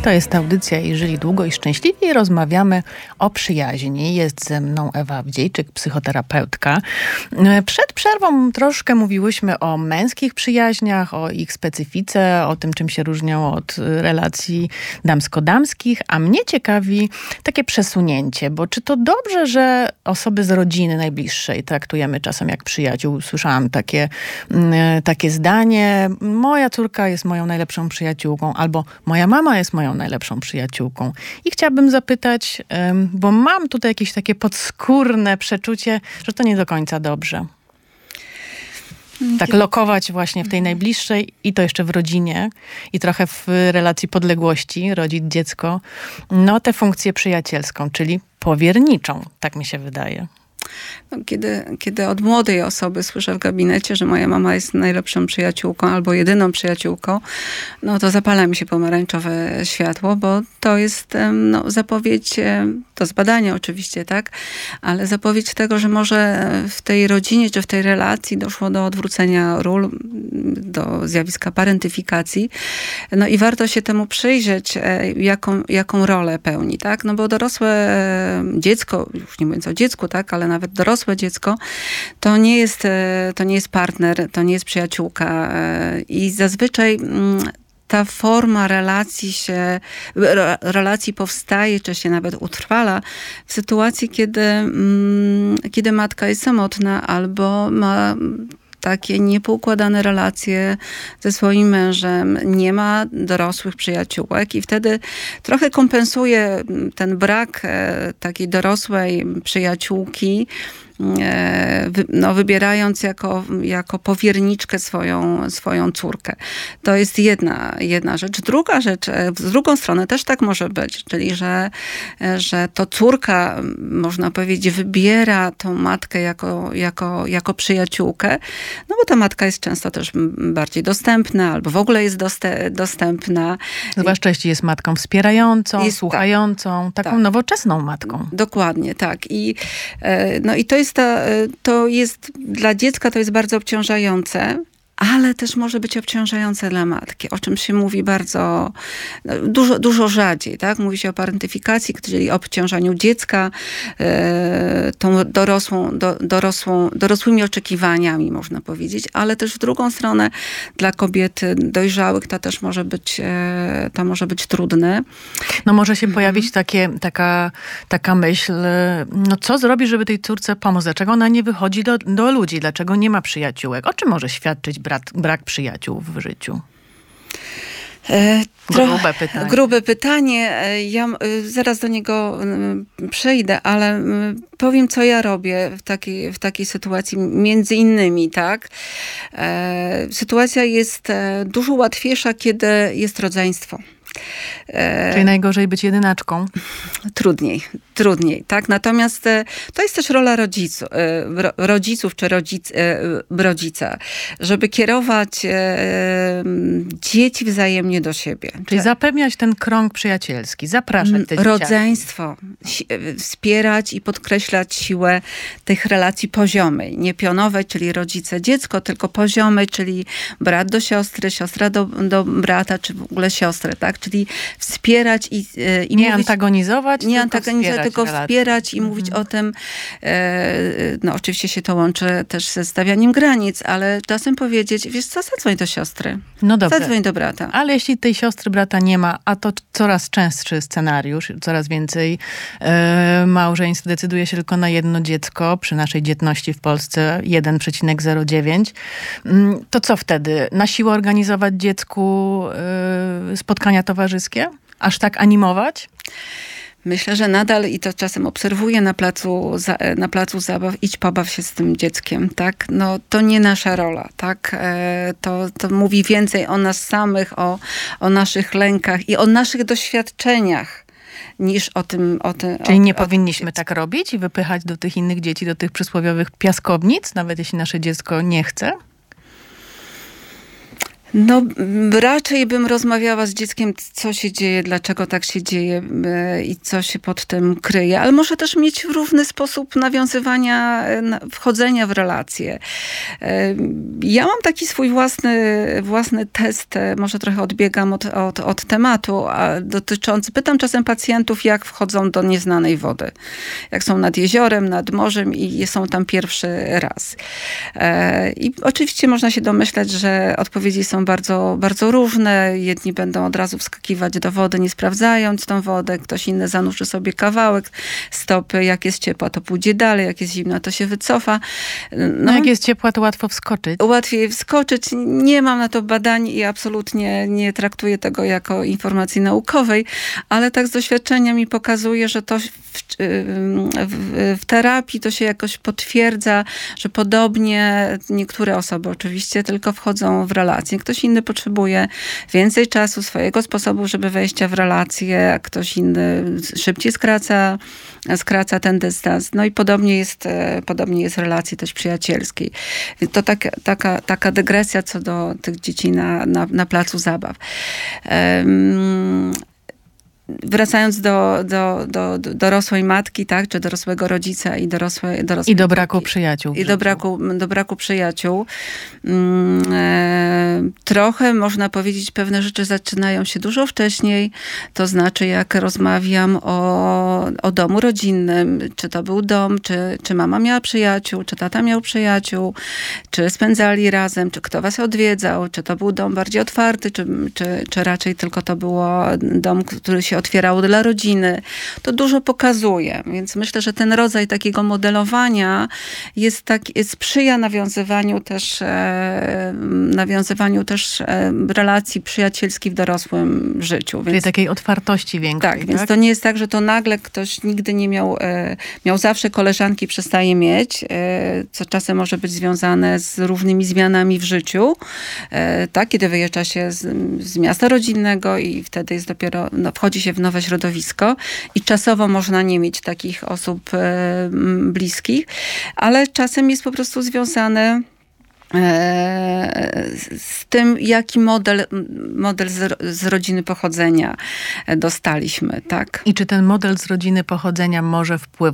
To jest audycja i Żyli Długo i Szczęśliwie i rozmawiamy o przyjaźni. Jest ze mną Ewa Awdziejczyk, psychoterapeutka. Przed przerwą troszkę mówiłyśmy o męskich przyjaźniach, o ich specyfice, o tym, czym się różnią od relacji damsko-damskich, a mnie ciekawi takie przesunięcie, bo czy to dobrze, że osoby z rodziny najbliższej traktujemy czasem jak przyjaciół? Słyszałam takie zdanie: moja córka jest moją najlepszą przyjaciółką, albo moja mama jest moją najlepszą przyjaciółką. I chciałabym zapytać, bo mam tutaj jakieś takie podskórne przeczucie, że to nie do końca dobrze. Tak lokować właśnie w tej najbliższej i to jeszcze w rodzinie i trochę w relacji podległości, rodzic, dziecko, no tę funkcję przyjacielską, czyli powierniczą, tak mi się wydaje. No, kiedy od młodej osoby słyszę w gabinecie, że moja mama jest najlepszą przyjaciółką albo jedyną przyjaciółką, no to zapala mi się pomarańczowe światło, bo to jest zapowiedź, to z badania oczywiście, tak, ale zapowiedź tego, że może w tej rodzinie czy w tej relacji doszło do odwrócenia ról, do zjawiska parentyfikacji. No i warto się temu przyjrzeć, jaką rolę pełni, tak, no bo dorosłe dziecko, już nie mówiąc o dziecku, tak, ale nawet dorosłe dziecko, to nie jest partner, to nie jest przyjaciółka i zazwyczaj ta forma relacji powstaje, czy się nawet utrwala w sytuacji, kiedy matka jest samotna albo ma takie niepoukładane relacje ze swoim mężem, nie ma dorosłych przyjaciółek i wtedy trochę kompensuje ten brak takiej dorosłej przyjaciółki, wybierając jako powierniczkę swoją córkę. To jest jedna rzecz. Druga rzecz, z drugą stronę też tak może być, czyli że to córka, można powiedzieć, wybiera tą matkę jako przyjaciółkę, no bo ta matka jest często też bardziej dostępna, albo w ogóle jest dostępna. Zwłaszcza jeśli jest matką wspierającą, słuchającą, taką nowoczesną matką. Dokładnie, tak. I to jest dla dziecka to jest bardzo obciążające, ale też może być obciążające dla matki, o czym się mówi bardzo, dużo rzadziej, tak? Mówi się o parentyfikacji, czyli obciążaniu dziecka, tą dorosłymi oczekiwaniami, można powiedzieć, ale też w drugą stronę dla kobiet dojrzałych to też może być trudne. No może się pojawić taka myśl, no co zrobić, żeby tej córce pomóc? Dlaczego ona nie wychodzi do ludzi? Dlaczego nie ma przyjaciółek? O czym może świadczyć brak przyjaciół w życiu? Grube pytanie. Ja zaraz do niego przejdę, ale powiem, co ja robię w takiej sytuacji. Między innymi, tak? Sytuacja jest dużo łatwiejsza, kiedy jest rodzeństwo. Czyli najgorzej być jedynaczką? Trudniej, tak? Natomiast to jest też rola rodziców czy rodzica, żeby kierować dzieci wzajemnie do siebie. Czyli zapewniać ten krąg przyjacielski, zapraszać te dzieciaki. Rodzeństwo, wspierać i podkreślać siłę tych relacji poziomej. Nie pionowej, czyli rodzice-dziecko, tylko poziomej, czyli brat do siostry, siostra do brata, czy w ogóle siostry, tak? Czyli wspierać i nie mówić, antagonizować, tylko wspierać i mówić o tym. No oczywiście się to łączy też ze stawianiem granic, ale czasem powiedzieć, wiesz co, zadzwoń do siostry. No dobrze. Zadzwoń do brata. Ale jeśli tej siostry, brata nie ma, a to coraz częstszy scenariusz, coraz więcej małżeństw decyduje się tylko na jedno dziecko, przy naszej dzietności w Polsce 1,09, to co wtedy? Na siłę organizować dziecku spotkania towarzyskie? Aż tak animować? Myślę, że nadal, i to czasem obserwuję na placu zabaw, idź pobaw się z tym dzieckiem, tak? No to nie nasza rola, tak? To mówi więcej o nas samych, o naszych lękach i o naszych doświadczeniach, niż o tym. Czyli nie powinniśmy tak robić i wypychać do tych innych dzieci, do tych przysłowiowych piaskownic, nawet jeśli nasze dziecko nie chce? No, raczej bym rozmawiała z dzieckiem, co się dzieje, dlaczego tak się dzieje i co się pod tym kryje, ale może też mieć równy sposób nawiązywania, wchodzenia w relacje. Ja mam taki swój własny test, może trochę odbiegam od tematu, dotyczący, pytam czasem pacjentów, jak wchodzą do nieznanej wody. Jak są nad jeziorem, nad morzem i są tam pierwszy raz. I oczywiście można się domyśleć, że odpowiedzi są bardzo, bardzo różne. Jedni będą od razu wskakiwać do wody, nie sprawdzając tą wodę. Ktoś inny zanurzy sobie kawałek stopy. Jak jest ciepła, to pójdzie dalej. Jak jest zimna, to się wycofa. No jak jest ciepła, to łatwo wskoczyć. Łatwiej wskoczyć. Nie mam na to badań i absolutnie nie traktuję tego jako informacji naukowej, ale tak z doświadczenia mi pokazuje, że to w terapii to się jakoś potwierdza, że podobnie niektóre osoby oczywiście tylko wchodzą w relacje. Ktoś inny potrzebuje więcej czasu, swojego sposobu, żeby wejścia w relacje, a ktoś inny szybciej skraca ten dystans. No i podobnie jest w relacji też przyjacielskiej. Więc to taka dygresja co do tych dzieci na placu zabaw. Wracając do dorosłej matki, tak, czy dorosłego rodzica i dorosłej I do braku przyjaciół. I do braku przyjaciół. Trochę można powiedzieć, pewne rzeczy zaczynają się dużo wcześniej. To znaczy, jak rozmawiam o domu rodzinnym, czy to był dom, czy mama miała przyjaciół, czy tata miał przyjaciół, czy spędzali razem, czy kto was odwiedzał, czy to był dom bardziej otwarty, czy raczej tylko to było dom, który się otwierało dla rodziny. To dużo pokazuje, więc myślę, że ten rodzaj takiego modelowania sprzyja nawiązywaniu też relacji przyjacielskich w dorosłym życiu. Czyli takiej otwartości większej. Tak, więc to nie jest tak, że to nagle ktoś nigdy nie miał zawsze koleżanki, przestaje mieć, co czasem może być związane z różnymi zmianami w życiu, tak, kiedy wyjeżdża się z miasta rodzinnego i wtedy jest dopiero, wchodzi się w nowe środowisko i czasowo można nie mieć takich osób bliskich, ale czasem jest po prostu związane z tym, jaki model z rodziny pochodzenia dostaliśmy, tak? I czy ten model z rodziny pochodzenia może